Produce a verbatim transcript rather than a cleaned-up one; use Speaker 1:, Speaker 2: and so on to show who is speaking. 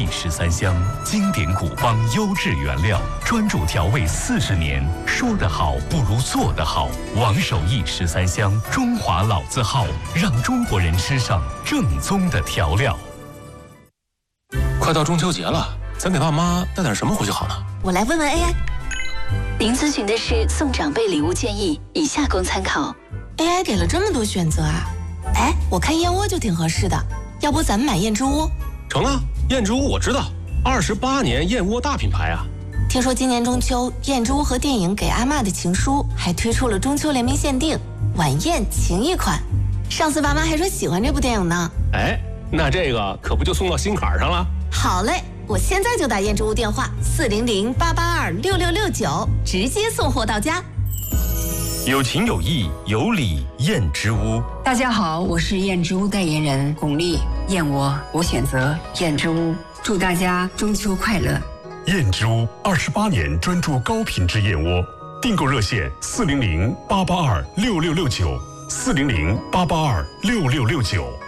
Speaker 1: 益十三香，经典古方优质原料，专注调味四十年。说得好不如做得好。王守义十三香，中华老字号，让中国人吃上正宗的调料。
Speaker 2: 快到中秋节了，咱给爸妈带点什么回去好呢？
Speaker 3: 我来问问 A I。
Speaker 4: 您咨询的是送长辈礼物建议，以下供参考。
Speaker 3: A I 给了这么多选择啊！哎，我看燕窝就挺合适的，要不咱们买燕之屋？
Speaker 2: 成啊，燕之屋我知道，二十八年燕窝大品牌啊。
Speaker 3: 听说今年中秋，燕之屋和电影《给阿嬷的情书》还推出了中秋联名限定晚宴情谊款。上次爸妈还说喜欢这部电影呢。
Speaker 2: 哎，那这个可不就送到心坎上了？
Speaker 3: 好嘞，我现在就打燕之屋电话四零零八八二六六六九，直接送货到家。
Speaker 1: 有情有义有礼，燕之屋。
Speaker 5: 大家好，我是燕之屋代言人巩俐。燕窝我选择燕之屋，祝大家中秋快乐。
Speaker 6: 燕之屋二十八年专注高品质燕窝，订购热线四零零八八二六六六九，四零零八八二六六六九。